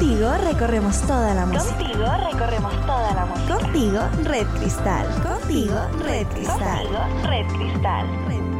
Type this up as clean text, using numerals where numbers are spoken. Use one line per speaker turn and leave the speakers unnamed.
Contigo recorremos toda la música.
Contigo recorremos toda la música.
Contigo, Red Cristal. Contigo, Red Cristal.
Contigo, Red Cristal.